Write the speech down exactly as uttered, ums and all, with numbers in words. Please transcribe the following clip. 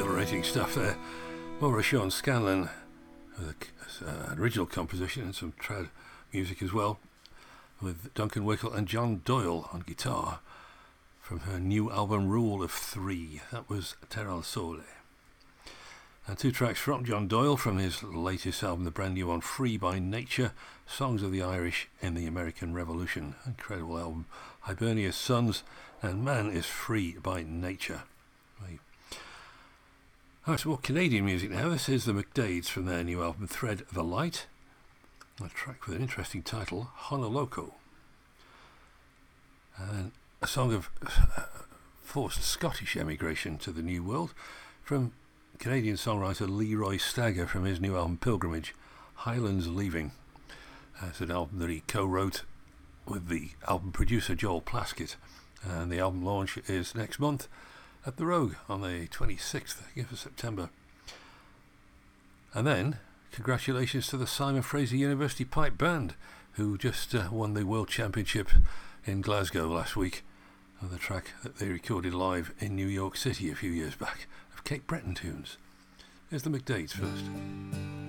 exhilarating stuff there. More Sean Scanlon, with an original composition and some trad music as well, with Duncan Wickle and John Doyle on guitar from her new album Rule of Three. That was Terra al Sole. And two tracks from John Doyle from his latest album, the brand new one, Free by Nature, Songs of the Irish in the American Revolution. Incredible album. Hibernia's Sons and Man is Free by Nature. Right. Oh, it's more Canadian music now. This is the McDades from their new album, Thread the Light. A track with an interesting title, Honoloko. And a song of uh, forced Scottish emigration to the New World from Canadian songwriter Leroy Stagger from his new album Pilgrimage, Highlands Leaving. Uh, it's an album that he co-wrote with the album producer Joel Plaskett, and the album launch is next month at the Rogue on the twenty-sixth of September. And then congratulations to the Simon Fraser University Pipe Band, who just uh, won the World Championship in Glasgow last week, on the track that they recorded live in New York City a few years back, of Cape Breton tunes. Here's the McDades first.